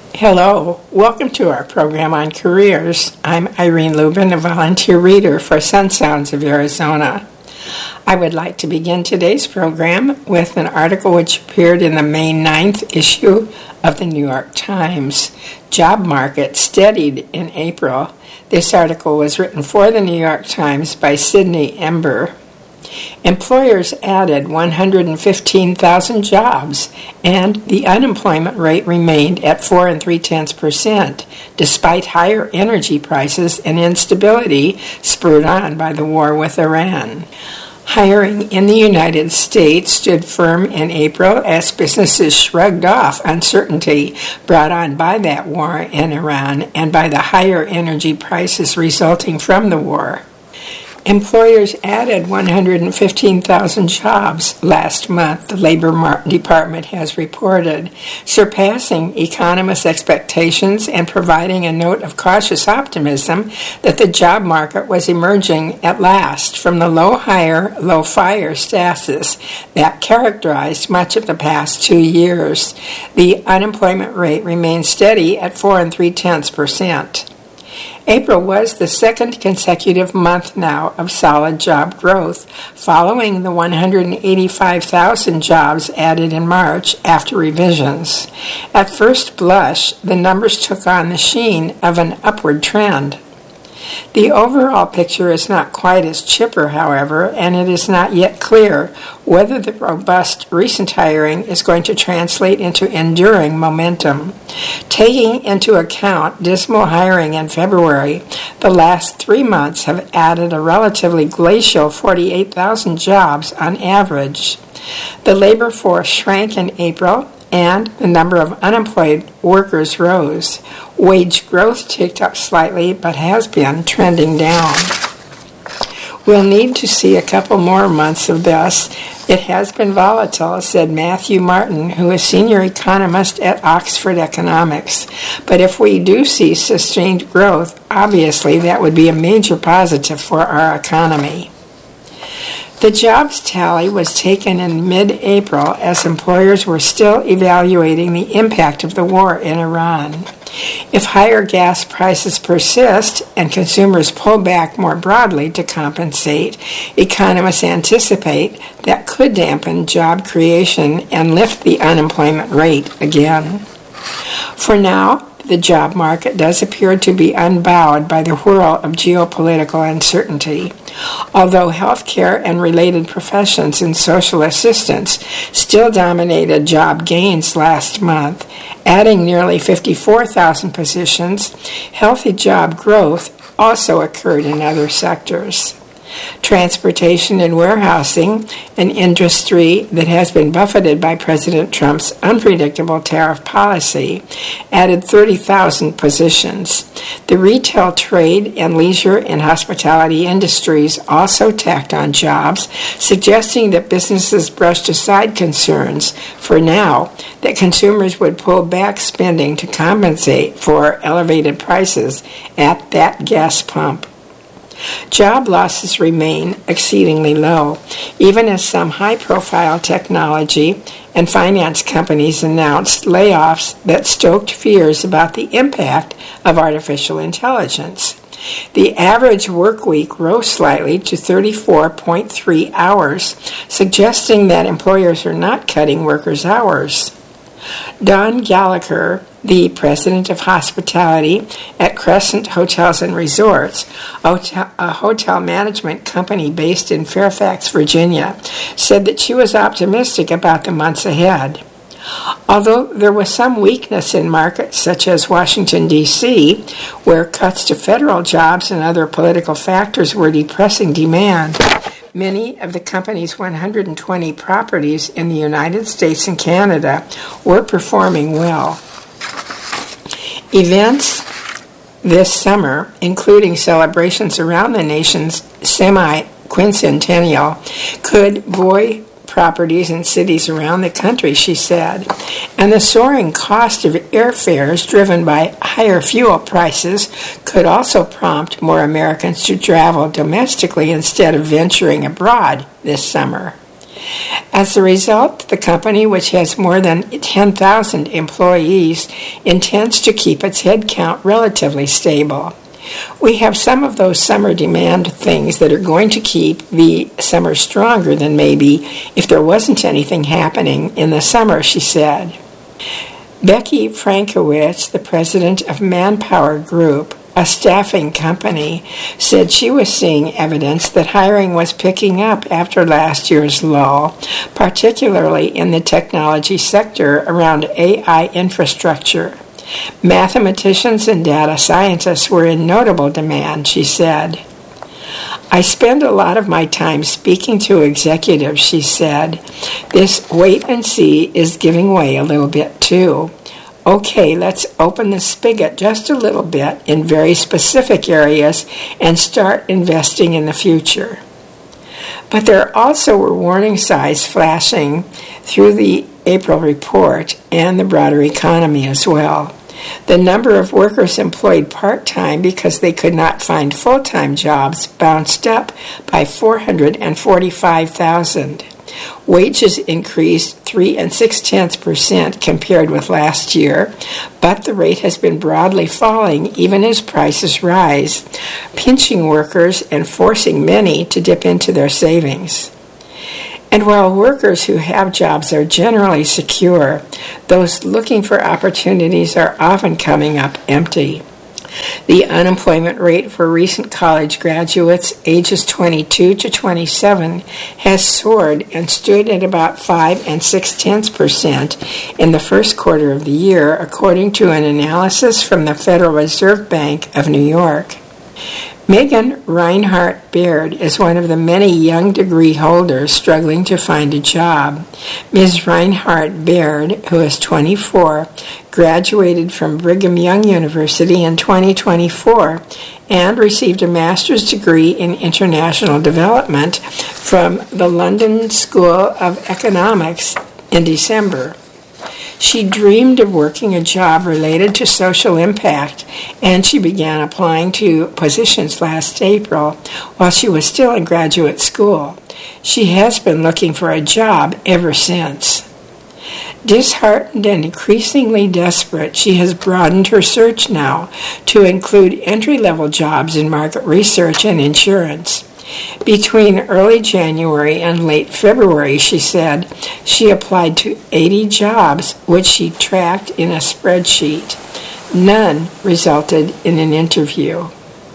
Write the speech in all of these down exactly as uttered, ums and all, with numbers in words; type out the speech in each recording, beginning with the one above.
Hello, welcome to our program on careers. I'm Irene Lubin, a volunteer reader for Sun Sounds of Arizona. I would like to begin today's program with an article which appeared in the May ninth issue of the New York Times. Job market steadied in April. This article was written for the New York Times by Sydney Ember. Employers added one hundred fifteen thousand jobs, and the unemployment rate remained at four and three tenths percent, despite higher energy prices and instability spurred on by the war with Iran. Hiring in the United States stood firm in April as businesses shrugged off uncertainty brought on by that war in Iran and by the higher energy prices resulting from the war. Employers added one hundred fifteen thousand jobs last month, the Labor Mar- Department has reported, surpassing economists' expectations and providing a note of cautious optimism that the job market was emerging at last from the low-hire, low-fire stasis that characterized much of the past two years. The unemployment rate remains steady at four and three-tenths percent. April was the second consecutive month now of solid job growth, following the one hundred eighty-five thousand jobs added in March after revisions. At first blush, the numbers took on the sheen of an upward trend. The overall picture is not quite as chipper, however, and it is not yet clear whether the robust recent hiring is going to translate into enduring momentum. Taking into account dismal hiring in February, the last three months have added a relatively glacial forty-eight thousand jobs on average. The labor force shrank in April, and the number of unemployed workers rose. Wage growth ticked up slightly, but has been trending down. We'll need to see a couple more months of this. It has been volatile, said Matthew Martin, who is senior economist at Oxford Economics. But if we do see sustained growth, obviously that would be a major positive for our economy. The jobs tally was taken in mid-April as employers were still evaluating the impact of the war in Iran. If higher gas prices persist and consumers pull back more broadly to compensate, economists anticipate that could dampen job creation and lift the unemployment rate again. For now, the job market does appear to be unbowed by the whirl of geopolitical uncertainty. Although healthcare and related professions and social assistance still dominated job gains last month, adding nearly fifty-four thousand positions, healthy job growth also occurred in other sectors. Transportation and warehousing, an industry that has been buffeted by President Trump's unpredictable tariff policy, added thirty thousand positions. The retail, trade, and leisure and hospitality industries also tacked on jobs, suggesting that businesses brushed aside concerns, for now, that consumers would pull back spending to compensate for elevated prices at that gas pump. Job losses remain exceedingly low, even as some high-profile technology and finance companies announced layoffs that stoked fears about the impact of artificial intelligence. The average work week rose slightly to thirty-four point three hours, suggesting that employers are not cutting workers' hours. Don Gallagher, the president of hospitality at Crescent Hotels and Resorts, a hotel management company based in Fairfax, Virginia, said that she was optimistic about the months ahead. Although there was some weakness in markets such as Washington, D C, where cuts to federal jobs and other political factors were depressing demand, many of the company's one hundred twenty properties in the United States and Canada were performing well. Events this summer, including celebrations around the nation's semi-quincentennial, could buoy properties in cities around the country, she said. And the soaring cost of airfares driven by higher fuel prices could also prompt more Americans to travel domestically instead of venturing abroad this summer. As a result, the company, which has more than ten thousand employees, intends to keep its headcount relatively stable. We have some of those summer demand things that are going to keep the summer stronger than maybe if there wasn't anything happening in the summer, she said. Becky Frankowitz, the president of Manpower Group, a staffing company, said she was seeing evidence that hiring was picking up after last year's lull, particularly in the technology sector around A I infrastructure. Mathematicians and data scientists were in notable demand, she said. I spend a lot of my time speaking to executives, she said. This wait and see is giving way a little bit too. Okay, let's open the spigot just a little bit in very specific areas and start investing in the future. But there also were warning signs flashing through the April report and the broader economy as well. The number of workers employed part-time because they could not find full-time jobs bounced up by four hundred forty-five thousand. Wages increased three and six-tenths percent compared with last year, but the rate has been broadly falling even as prices rise, pinching workers and forcing many to dip into their savings. And while workers who have jobs are generally secure, those looking for opportunities are often coming up empty. The unemployment rate for recent college graduates ages twenty-two to twenty-seven has soared and stood at about five and six-tenths percent in the first quarter of the year, according to an analysis from the Federal Reserve Bank of New York. Megan Reinhardt Baird is one of the many young degree holders struggling to find a job. Miz Reinhardt Baird, who is twenty-four, graduated from Brigham Young University in twenty twenty-four and received a master's degree in international development from the London School of Economics in December. She dreamed of working a job related to social impact, and she began applying to positions last April while she was still in graduate school. She has been looking for a job ever since. Disheartened and increasingly desperate, she has broadened her search now to include entry-level jobs in market research and insurance. Between early January and late February, she said, she applied to eighty jobs, which she tracked in a spreadsheet. None resulted in an interview.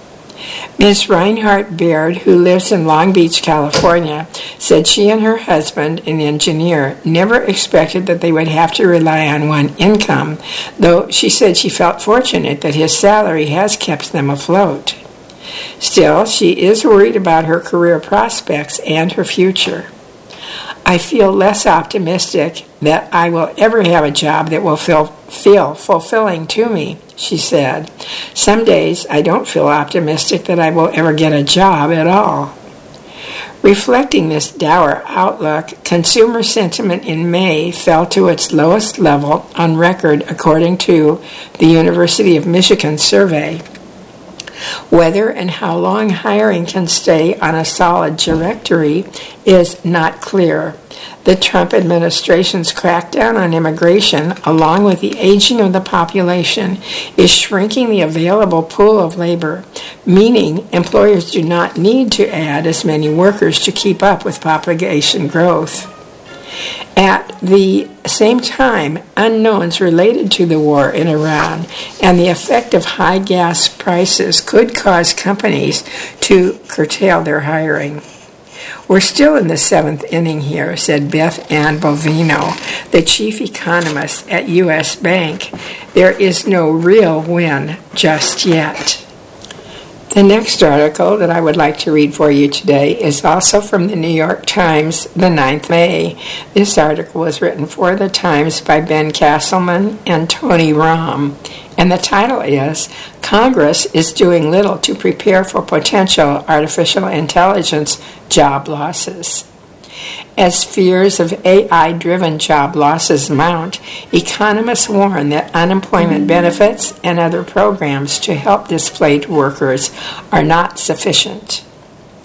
Miz Reinhardt Baird, who lives in Long Beach, California, said she and her husband, an engineer, never expected that they would have to rely on one income, though she said she felt fortunate that his salary has kept them afloat. Still, she is worried about her career prospects and her future. I feel less optimistic that I will ever have a job that will feel, feel fulfilling to me, she said. Some days I don't feel optimistic that I will ever get a job at all. Reflecting this dour outlook, consumer sentiment in May fell to its lowest level on record according to the University of Michigan survey. Whether and how long hiring can stay on a solid trajectory is not clear. The Trump administration's crackdown on immigration, along with the aging of the population, is shrinking the available pool of labor, meaning employers do not need to add as many workers to keep up with population growth. At the same time, unknowns related to the war in Iran and the effect of high gas prices could cause companies to curtail their hiring. We're still in the seventh inning here, said Beth Ann Bovino, the chief economist at U S Bank. There is no real win just yet. The next article that I would like to read for you today is also from the New York Times, the ninth of May. This article was written for the Times by Ben Castleman and Tony Rahm, and the title is, Congress is Doing Little to Prepare for Potential Artificial Intelligence Job Losses. As fears of A I-driven job losses mount, economists warn that unemployment benefits and other programs to help displaced workers are not sufficient.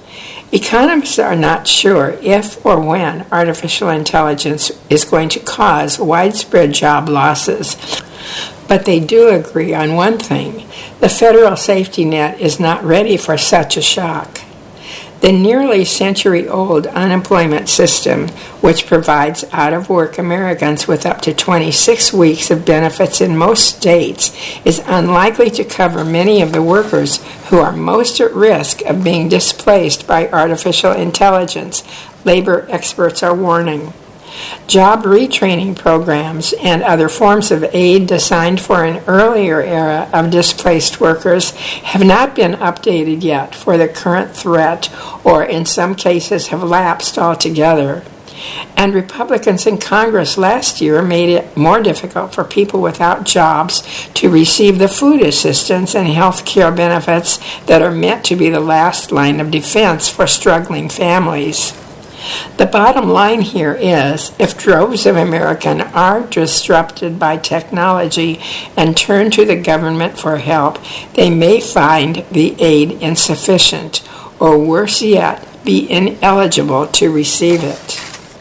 Economists are not sure if or when artificial intelligence is going to cause widespread job losses, but they do agree on one thing: the federal safety net is not ready for such a shock. The nearly century-old unemployment system, which provides out-of-work Americans with up to twenty-six weeks of benefits in most states, is unlikely to cover many of the workers who are most at risk of being displaced by artificial intelligence, labor experts are warning. Job retraining programs and other forms of aid designed for an earlier era of displaced workers have not been updated yet for the current threat, or in some cases have lapsed altogether. And Republicans in Congress last year made it more difficult for people without jobs to receive the food assistance and health care benefits that are meant to be the last line of defense for struggling families. The bottom line here is, if droves of Americans are disrupted by technology and turn to the government for help, they may find the aid insufficient, or worse yet, be ineligible to receive it.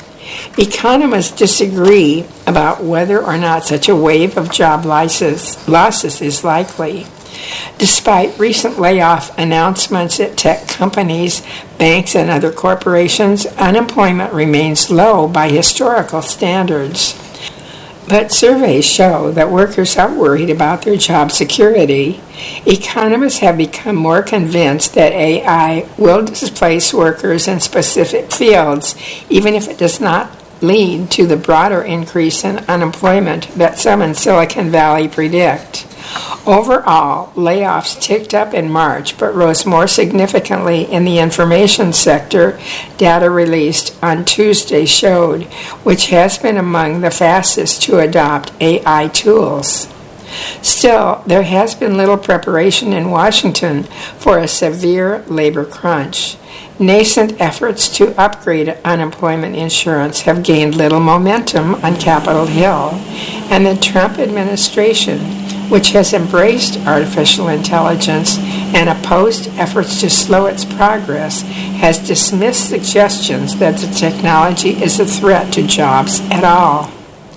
Economists disagree about whether or not such a wave of job losses, losses is likely. Despite recent layoff announcements at tech companies, banks, and other corporations, unemployment remains low by historical standards. But surveys show that workers are worried about their job security. Economists have become more convinced that A I will displace workers in specific fields, even if it does not lead to the broader increase in unemployment that some in Silicon Valley predict. Overall, layoffs ticked up in March but rose more significantly in the information sector, data released on Tuesday showed, which has been among the fastest to adopt A I tools. Still, there has been little preparation in Washington for a severe labor crunch. Nascent efforts to upgrade unemployment insurance have gained little momentum on Capitol Hill, and the Trump administration, which has embraced artificial intelligence and opposed efforts to slow its progress, has dismissed suggestions that the technology is a threat to jobs at all.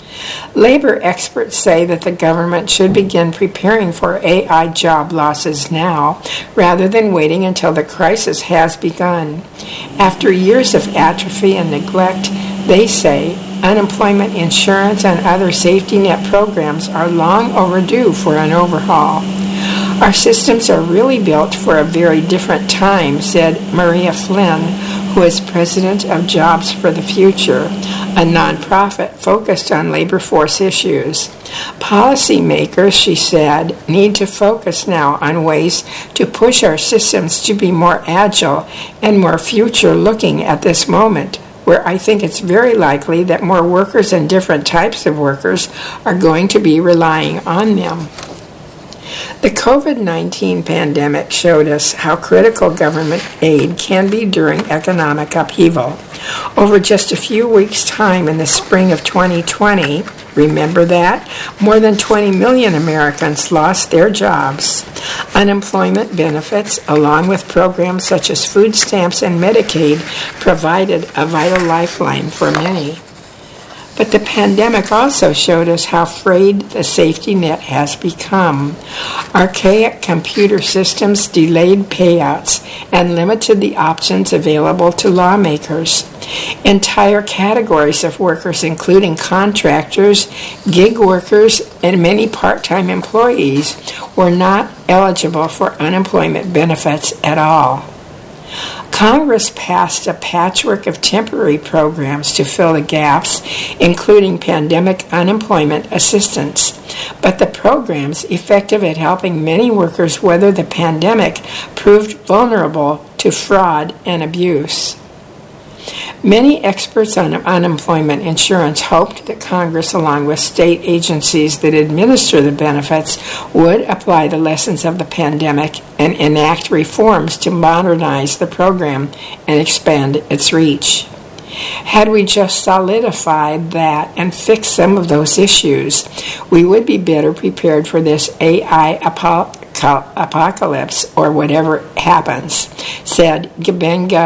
Labor experts say that the government should begin preparing for A I job losses now, rather than waiting until the crisis has begun. After years of atrophy and neglect, they say unemployment insurance and other safety net programs are long overdue for an overhaul. Our systems are really built for a very different time, said Maria Flynn, who is president of Jobs for the Future, a nonprofit focused on labor force issues. Policymakers, she said, need to focus now on ways to push our systems to be more agile and more future-looking at this moment, where I think it's very likely that more workers and different types of workers are going to be relying on them. The covid nineteen pandemic showed us how critical government aid can be during economic upheaval. Over just a few weeks' time in the spring of twenty twenty, remember that? More than twenty million Americans lost their jobs. Unemployment benefits, along with programs such as food stamps and Medicaid, provided a vital lifeline for many. But the pandemic also showed us how frayed the safety net has become. Archaic computer systems delayed payouts and limited the options available to lawmakers. Entire categories of workers, including contractors, gig workers, and many part-time employees, were not eligible for unemployment benefits at all. Congress passed a patchwork of temporary programs to fill the gaps, including pandemic unemployment assistance. But the programs, effective at helping many workers weather the pandemic, proved vulnerable to fraud and abuse. Many experts on unemployment insurance hoped that Congress, along with state agencies that administer the benefits, would apply the lessons of the pandemic and enact reforms to modernize the program and expand its reach. Had we just solidified that and fixed some of those issues, we would be better prepared for this A I apocalypse or whatever happens, said Gbenga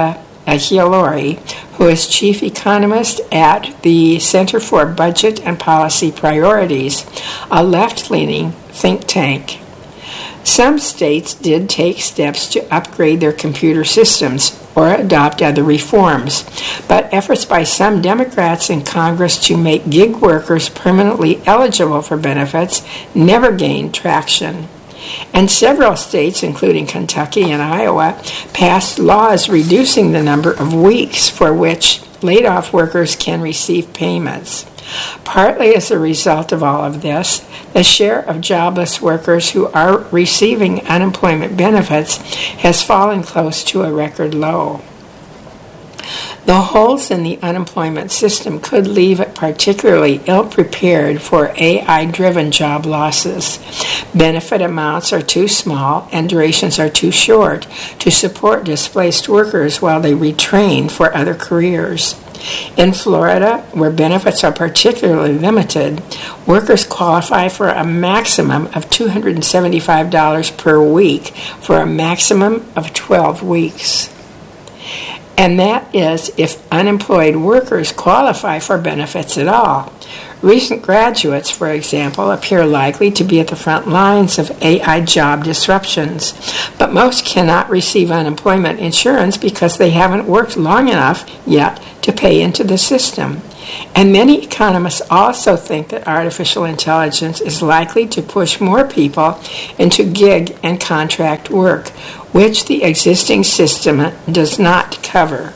Aguilari, who is chief economist at the Center for Budget and Policy Priorities, a left-leaning think tank. Some states did take steps to upgrade their computer systems or adopt other reforms, but efforts by some Democrats in Congress to make gig workers permanently eligible for benefits never gained traction. And several states, including Kentucky and Iowa, passed laws reducing the number of weeks for which laid-off workers can receive payments. Partly as a result of all of this, the share of jobless workers who are receiving unemployment benefits has fallen close to a record low. The holes in the unemployment system could leave it particularly ill-prepared for A I-driven job losses. Benefit amounts are too small and durations are too short to support displaced workers while they retrain for other careers. In Florida, where benefits are particularly limited, workers qualify for a maximum of two hundred seventy-five dollars per week for a maximum of twelve weeks. And that is if unemployed workers qualify for benefits at all. Recent graduates, for example, appear likely to be at the front lines of A I job disruptions, but most cannot receive unemployment insurance because they haven't worked long enough yet to pay into the system. And many economists also think that artificial intelligence is likely to push more people into gig and contract work, which the existing system does not cover.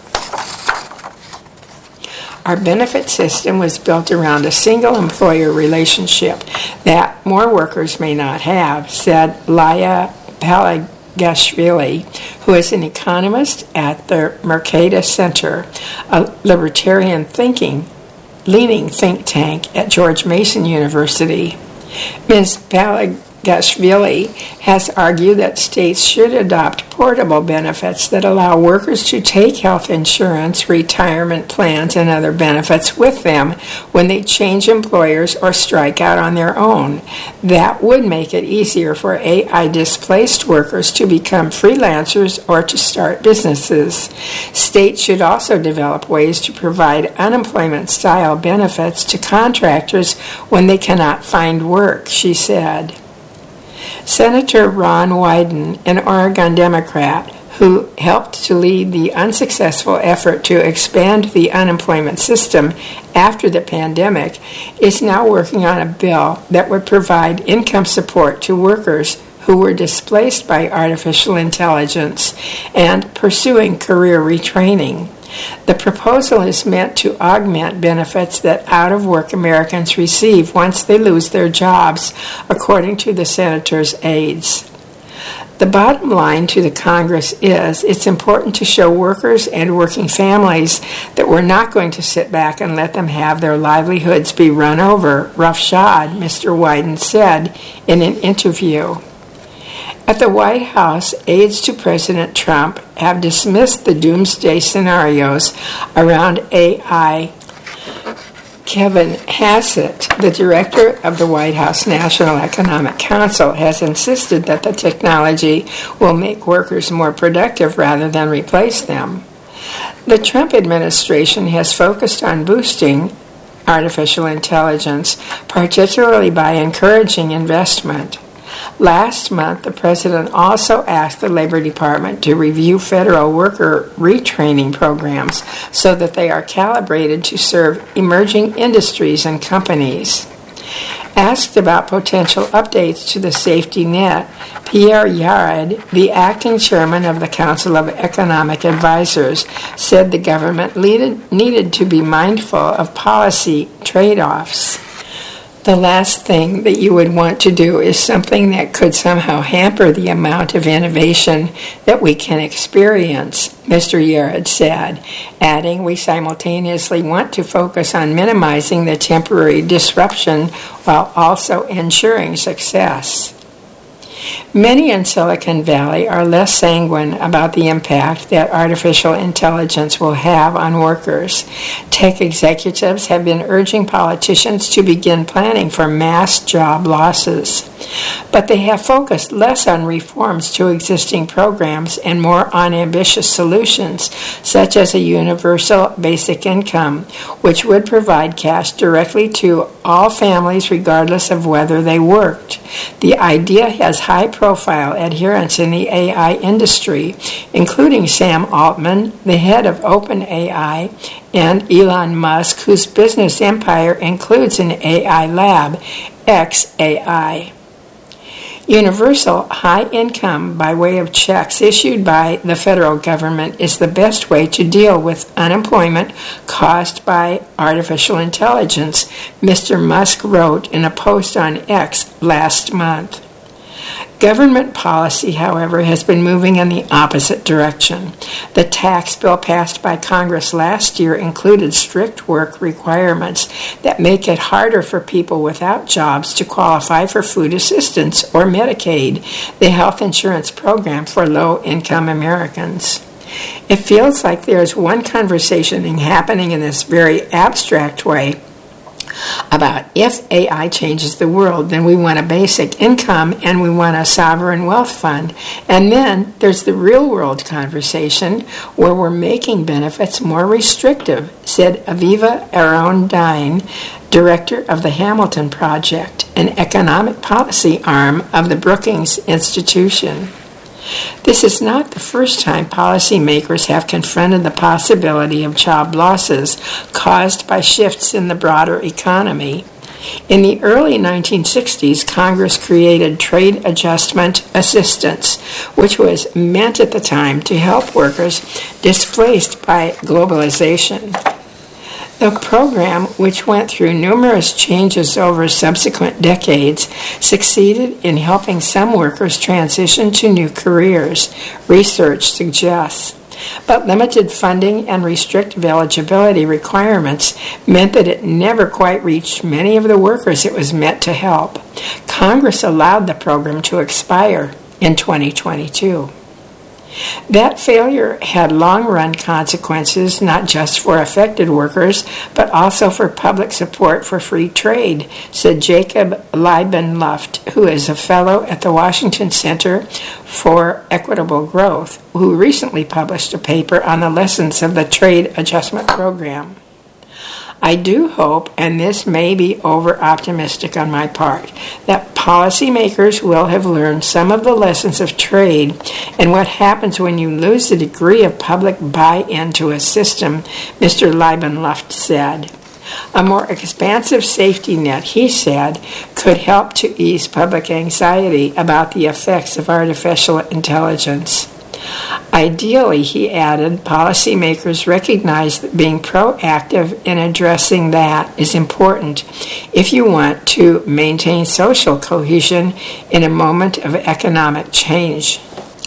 Our benefit system was built around a single employer relationship that more workers may not have, said Laya Palagashvili, who is an economist at the Mercatus Center, a libertarian thinking leaning think tank at George Mason University. Miz Palagashvili has argued that states should adopt portable benefits that allow workers to take health insurance, retirement plans, and other benefits with them when they change employers or strike out on their own. That would make it easier for A I-displaced workers to become freelancers or to start businesses. States should also develop ways to provide unemployment-style benefits to contractors when they cannot find work, she said. Senator Ron Wyden, an Oregon Democrat who helped to lead the unsuccessful effort to expand the unemployment system after the pandemic, is now working on a bill that would provide income support to workers who were displaced by artificial intelligence and pursuing career retraining. The proposal is meant to augment benefits that out-of-work Americans receive once they lose their jobs, according to the senator's aides. The bottom line to the Congress is it's important to show workers and working families that we're not going to sit back and let them have their livelihoods be run over, roughshod, Mister Wyden said in an interview. At the White House, aides to President Trump have dismissed the doomsday scenarios around A I. Kevin Hassett, the director of the White House National Economic Council, has insisted that the technology will make workers more productive rather than replace them. The Trump administration has focused on boosting artificial intelligence, particularly by encouraging investment. Last month, the president also asked the Labor Department to review federal worker retraining programs so that they are calibrated to serve emerging industries and companies. Asked about potential updates to the safety net, Pierre Yared, the acting chairman of the Council of Economic Advisors, said the government needed, needed to be mindful of policy trade-offs. The last thing that you would want to do is something that could somehow hamper the amount of innovation that we can experience, Mister Yared said, adding, we simultaneously want to focus on minimizing the temporary disruption while also ensuring success. Many in Silicon Valley are less sanguine about the impact that artificial intelligence will have on workers. Tech executives have been urging politicians to begin planning for mass job losses. but they have focused less on reforms to existing programs and more on ambitious solutions, such as a universal basic income, which would provide cash directly to all families regardless of whether they worked. The idea has high-profile adherents in the A I industry, including Sam Altman, the head of OpenAI, and Elon Musk, whose business empire includes an A I lab, X A I. Universal high income by way of checks issued by the federal government is the best way to deal with unemployment caused by artificial intelligence, Mister Musk wrote in a post on X last month. Government policy, however, has been moving in the opposite direction. The tax bill passed by Congress last year included strict work requirements that make it harder for people without jobs to qualify for food assistance or Medicaid, the health insurance program for low-income Americans. It feels like there is one conversation happening in this very abstract way about if A I changes the world, then we want a basic income and we want a sovereign wealth fund. And then there's the real world conversation where we're making benefits more restrictive, said Aviva Arondine, director of the Hamilton Project, an economic policy arm of the Brookings Institution. This is not the first time policymakers have confronted the possibility of job losses caused by shifts in the broader economy. In the early nineteen sixties, Congress created Trade Adjustment Assistance, which was meant at the time to help workers displaced by globalization. The program, which went through numerous changes over subsequent decades, succeeded in helping some workers transition to new careers, research suggests. But limited funding and restrictive eligibility requirements meant that it never quite reached many of the workers it was meant to help. Congress allowed the program to expire in twenty twenty-two. That failure had long-run consequences not just for affected workers, but also for public support for free trade, said Jacob Leibenluft, who is a fellow at the Washington Center for Equitable Growth, who recently published a paper on the lessons of the Trade Adjustment Program. I do hope, and this may be over-optimistic on my part, that policymakers will have learned some of the lessons of trade and what happens when you lose the degree of public buy-in to a system, Mister Leibenluft said. A more expansive safety net, he said, could help to ease public anxiety about the effects of artificial intelligence. Ideally, he added, policymakers recognize that being proactive in addressing that is important if you want to maintain social cohesion in a moment of economic change.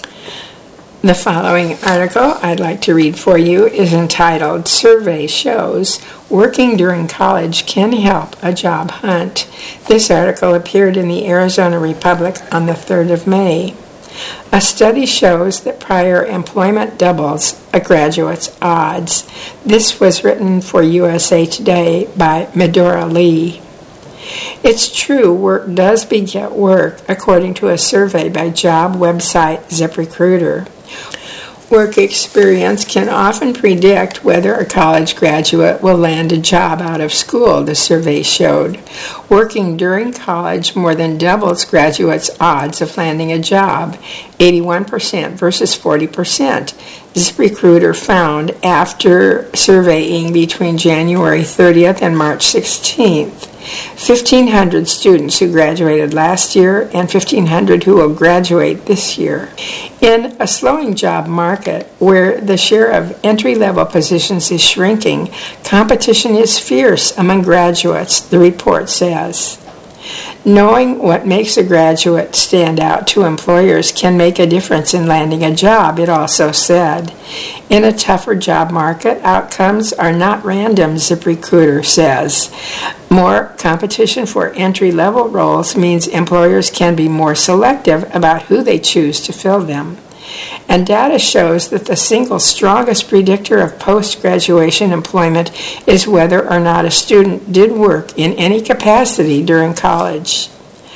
The following article I'd like to read for you is entitled, Survey Shows Working During College Can Help a Job Hunt. This article appeared in the Arizona Republic on the third of May. A study shows that prior employment doubles a graduate's odds. This was written for U S A Today by Medora Lee. It's true, work does beget work, according to a survey by job website ZipRecruiter. Work experience can often predict whether a college graduate will land a job out of school, the survey showed. Working during college more than doubles graduates' odds of landing a job, eighty-one percent versus forty percent. ZipRecruiter found after surveying between January thirtieth and March sixteenth. fifteen hundred students who graduated last year and fifteen hundred who will graduate this year. In a slowing job market where the share of entry-level positions is shrinking, competition is fierce among graduates, the report says. Knowing what makes a graduate stand out to employers can make a difference in landing a job, it also said. In a tougher job market, outcomes are not random, ZipRecruiter says. More competition for entry-level roles means employers can be more selective about who they choose to fill them. And data shows that the single strongest predictor of post-graduation employment is whether or not a student did work in any capacity during college.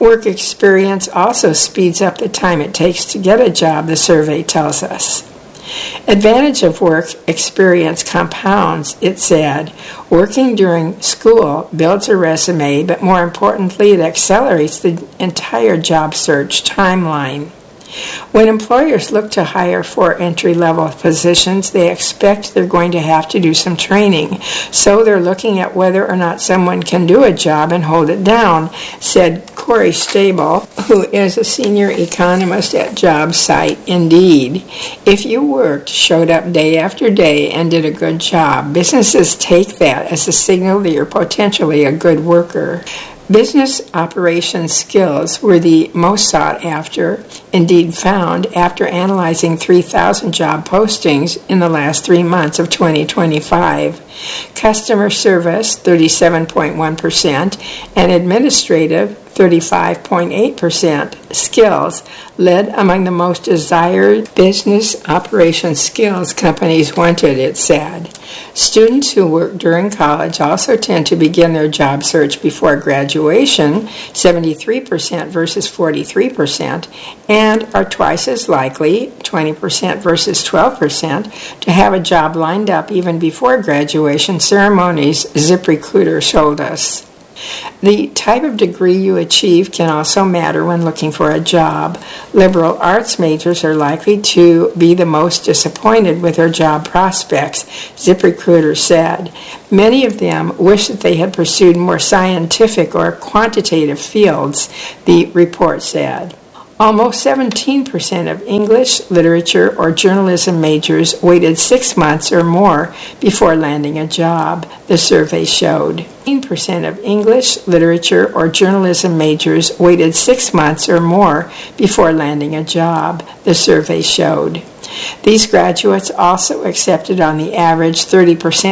Work experience also speeds up the time it takes to get a job, the survey tells us. Advantage of work experience compounds, it said. Working during school builds a resume, but more importantly, it accelerates the entire job search timeline. When employers look to hire for entry-level positions, they expect they're going to have to do some training. So they're looking at whether or not someone can do a job and hold it down, said Corey Stable, who is a senior economist at JobSite Indeed. If you worked, showed up day after day, and did a good job, businesses take that as a signal that you're potentially a good worker. Business operations skills were the most sought after, Indeed found, after analyzing three thousand job postings in the last three months of twenty twenty-five. Customer service, thirty-seven point one percent, and administrative, thirty-five point eight percent skills led among the most desired business operations skills companies wanted, it said. Students who work during college also tend to begin their job search before graduation, seventy-three percent versus forty-three percent, and are twice as likely, twenty percent versus twelve percent, to have a job lined up even before graduation ceremonies, ZipRecruiter showed us. The type of degree you achieve can also matter when looking for a job. Liberal arts majors are likely to be the most disappointed with their job prospects, ZipRecruiter said. Many of them wish that they had pursued more scientific or quantitative fields, the report said. Almost seventeen percent of English, literature, or journalism majors waited six months or more before landing a job, the survey showed. eighteen percent of English, literature, or journalism majors waited six months or more before landing a job, the survey showed. These graduates also accepted on the average thirty percent